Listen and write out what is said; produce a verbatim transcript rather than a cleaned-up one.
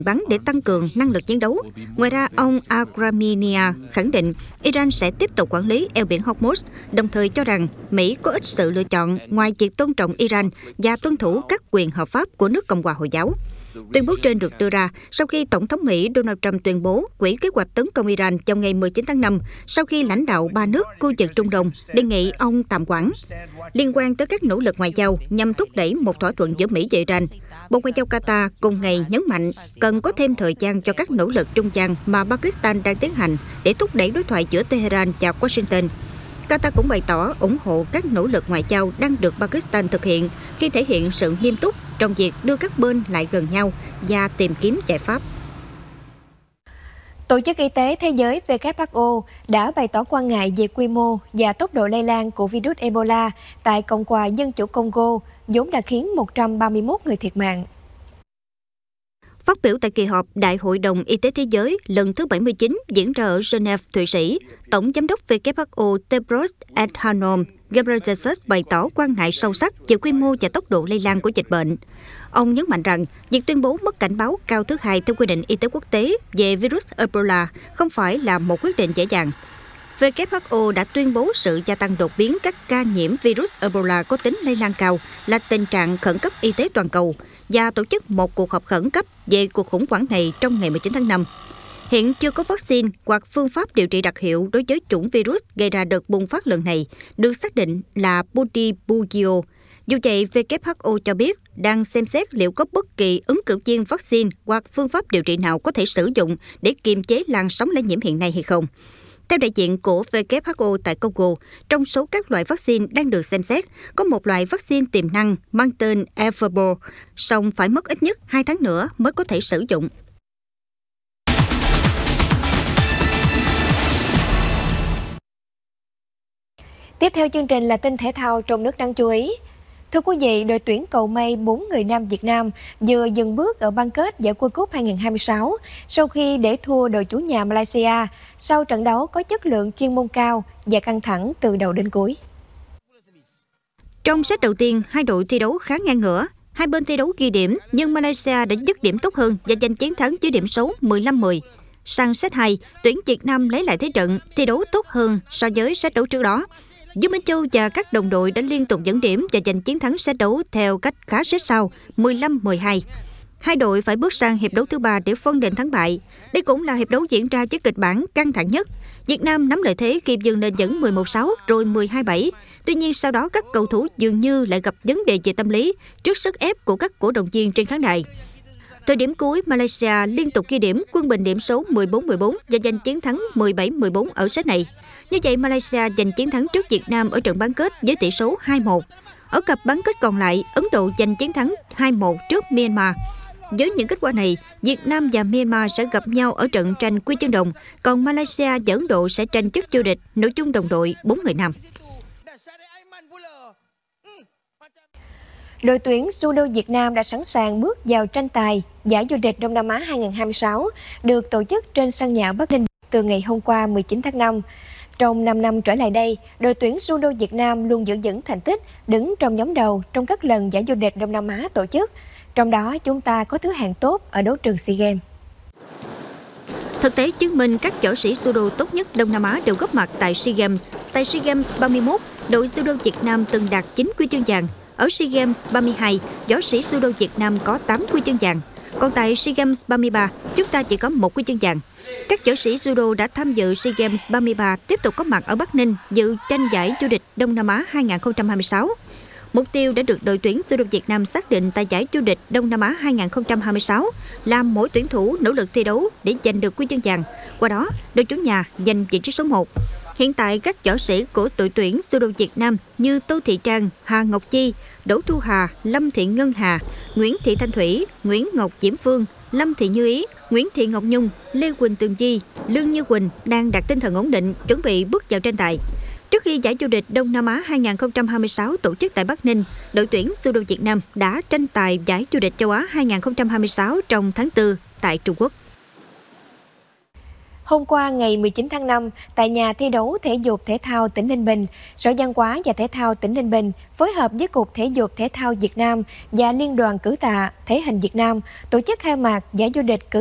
bắn để tăng cường năng lực chiến đấu. Ngoài ra, ông Agramenia khẳng định Iran sẽ tiếp tục quản lý eo biển Hormuz, đồng thời cho rằng Mỹ có ít sự lựa chọn ngoài việc tôn trọng Iran và tuân thủ các quyền hợp pháp của nước Cộng hòa Hồi giáo. Tuyên bố trên được đưa ra sau khi Tổng thống Mỹ Donald Trump tuyên bố hủy kế hoạch tấn công Iran trong ngày mười chín tháng năm, sau khi lãnh đạo ba nước khu vực Trung Đông đề nghị ông tạm hoãn. Liên quan tới các nỗ lực ngoại giao nhằm thúc đẩy một thỏa thuận giữa Mỹ và Iran, Bộ Ngoại giao Qatar cùng ngày nhấn mạnh cần có thêm thời gian cho các nỗ lực trung gian mà Pakistan đang tiến hành để thúc đẩy đối thoại giữa Tehran và Washington. Qatar cũng bày tỏ ủng hộ các nỗ lực ngoại giao đang được Pakistan thực hiện khi thể hiện sự nghiêm túc trong việc đưa các bên lại gần nhau và tìm kiếm giải pháp. Tổ chức Y tế Thế giới W H O đã bày tỏ quan ngại về quy mô và tốc độ lây lan của virus Ebola tại Cộng hòa Dân chủ Congo, vốn đã khiến một trăm ba mươi mốt người thiệt mạng. Phát biểu tại kỳ họp Đại hội đồng Y tế Thế giới lần thứ bảy mươi chín diễn ra ở Geneva, Thụy Sĩ, Tổng giám đốc W H O Tedros Adhanom Ghebreyesus bày tỏ quan ngại sâu sắc về quy mô và tốc độ lây lan của dịch bệnh. Ông nhấn mạnh rằng việc tuyên bố mức cảnh báo cao thứ hai theo quy định y tế quốc tế về virus Ebola không phải là một quyết định dễ dàng. W H O đã tuyên bố sự gia tăng đột biến các ca nhiễm virus Ebola có tính lây lan cao là tình trạng khẩn cấp y tế toàn cầu và tổ chức một cuộc họp khẩn cấp về cuộc khủng hoảng này trong ngày mười chín tháng năm. Hiện chưa có vaccine hoặc phương pháp điều trị đặc hiệu đối với chủng virus gây ra đợt bùng phát lần này, được xác định là Budibugyo. Dù vậy, W H O cho biết đang xem xét liệu có bất kỳ ứng cử viên vaccine hoặc phương pháp điều trị nào có thể sử dụng để kiềm chế làn sóng lây nhiễm hiện nay hay không. Theo đại diện của W H O tại Congo, trong số các loại vaccine đang được xem xét, có một loại vaccine tiềm năng mang tên Everbo, song phải mất ít nhất hai tháng nữa mới có thể sử dụng. Tiếp theo chương trình là tin thể thao trong nước đáng chú ý. Thưa quý vị, đội tuyển cầu mây bốn người nam Việt Nam vừa dừng bước ở bán kết giải World Cup hai không hai sáu sau khi để thua đội chủ nhà Malaysia sau trận đấu có chất lượng chuyên môn cao và căng thẳng từ đầu đến cuối. Trong set đầu tiên, hai đội thi đấu khá ngang ngửa. Hai bên thi đấu ghi điểm, nhưng Malaysia đã dứt điểm tốt hơn và giành chiến thắng với điểm số mười lăm mười. Sang set hai, tuyển Việt Nam lấy lại thế trận, thi đấu tốt hơn so với set đấu trước đó. Dương Minh Châu và các đồng đội đã liên tục dẫn điểm và giành chiến thắng set đấu theo cách khá xích sao, mười lăm mười hai. Hai đội phải bước sang hiệp đấu thứ ba để phân định thắng bại. Đây cũng là hiệp đấu diễn ra với kịch bản căng thẳng nhất. Việt Nam nắm lợi thế khi vươn lên dẫn mười một sáu rồi mười hai bảy. Tuy nhiên sau đó các cầu thủ dường như lại gặp vấn đề về tâm lý trước sức ép của các cổ động viên trên khán đài. Thời điểm cuối, Malaysia liên tục ghi điểm, quân bình điểm số mười bốn mười bốn và giành chiến thắng mười bảy mười bốn ở set này. Như vậy, Malaysia giành chiến thắng trước Việt Nam ở trận bán kết với tỷ số hai một. Ở cặp bán kết còn lại, Ấn Độ giành chiến thắng hai một trước Myanmar. Với những kết quả này, Việt Nam và Myanmar sẽ gặp nhau ở trận tranh huy chương đồng, còn Malaysia và Ấn Độ sẽ tranh chức vô địch nội chung đồng đội bốn người nam. Đội tuyển judo Việt Nam đã sẵn sàng bước vào tranh tài giải vô địch Đông Nam Á hai không hai sáu được tổ chức trên sân nhà Bắc Ninh từ ngày hôm qua mười chín tháng năm. Trong năm năm trở lại đây, đội tuyển judo Việt Nam luôn giữ vững thành tích đứng trong nhóm đầu trong các lần giải vô địch Đông Nam Á tổ chức. Trong đó, chúng ta có thứ hạng tốt ở đấu trường SEA Games. Thực tế chứng minh các võ sĩ judo tốt nhất Đông Nam Á đều góp mặt tại SEA Games. Tại SEA Games ba mươi mốt, đội judo Việt Nam từng đạt chín huy chương vàng. Ở SEA Games ba mươi hai, võ sĩ judo Việt Nam có tám huy chương vàng. Còn tại SEA Games ba mươi ba, chúng ta chỉ có một huy chương vàng. Các võ sĩ judo đã tham dự SEA Games ba mươi ba tiếp tục có mặt ở Bắc Ninh dự tranh giải vô địch Đông Nam Á hai không hai sáu. Mục tiêu đã được đội tuyển judo Việt Nam xác định tại giải vô địch Đông Nam Á hai không hai sáu là mỗi tuyển thủ nỗ lực thi đấu để giành được huy chương vàng. Qua đó, đội chủ nhà giành vị trí số một. Hiện tại, các võ sĩ của đội tuyển judo Việt Nam như Tô Thị Trang, Hà Ngọc Chi, Đỗ Thu Hà, Lâm Thị Ngân Hà, Nguyễn Thị Thanh Thủy, Nguyễn Ngọc Diễm Phương, Lâm Thị Như Ý, Nguyễn Thị Ngọc Nhung, Lê Quỳnh Tường Di, Lương Như Quỳnh đang đạt tinh thần ổn định, chuẩn bị bước vào tranh tài. Trước khi giải vô địch Đông Nam Á hai không hai sáu tổ chức tại Bắc Ninh, đội tuyển judo Việt Nam đã tranh tài giải vô địch châu Á hai không hai sáu trong tháng tư tại Trung Quốc. Hôm qua ngày mười chín tháng năm, tại nhà thi đấu thể dục thể thao tỉnh Ninh Bình, Sở Văn hóa và Thể thao tỉnh Ninh Bình phối hợp với Cục Thể dục Thể thao Việt Nam và Liên đoàn Cử tạ Thể hình Việt Nam tổ chức khai mạc giải vô địch cử